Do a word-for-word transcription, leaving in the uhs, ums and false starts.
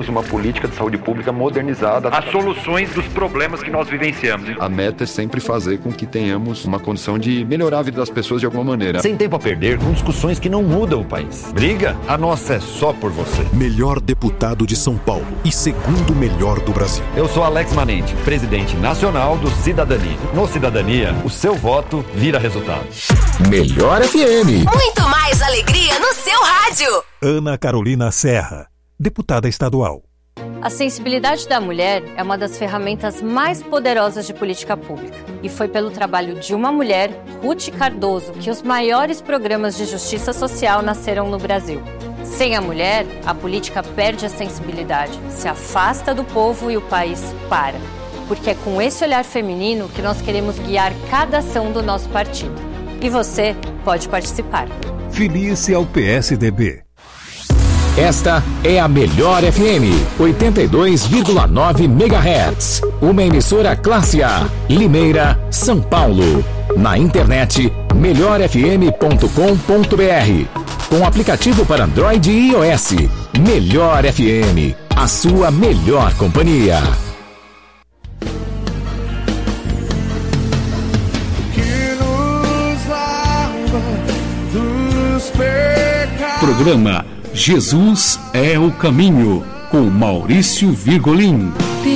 termos uma política de saúde pública modernizada. As soluções dos problemas que nós vivenciamos. A meta é sempre fazer com que tenhamos uma condição de melhorar a vida das pessoas de alguma maneira. Sem tempo a perder com discussões que não mudam o país. Briga? A nossa é só por você. Melhor deputado de São Paulo e segundo melhor do Brasil. Eu sou Alex Manente, presidente nacional do Cidadania. No Cidadania, o seu voto vira resultado. Melhor F M. Muito mais alegria no seu rádio. Ana Carolina Serra, deputada estadual. A sensibilidade da mulher é uma das ferramentas mais poderosas de política pública. E foi pelo trabalho de uma mulher, Ruth Cardoso, que os maiores programas de justiça social nasceram no Brasil. Sem a mulher, a política perde a sensibilidade, se afasta do povo e o país para. Porque é com esse olhar feminino que nós queremos guiar cada ação do nosso partido. E você pode participar. Filie-se ao P S D B. Esta é a Melhor F M, oitenta e dois vírgula nove megahertz. Uma emissora classe A, Limeira, São Paulo. Na internet, melhor f m ponto com ponto b r. Com aplicativo para Android e iOS. Melhor F M, a sua melhor companhia. Programa Jesus é o Caminho, com Maurício Virgolin.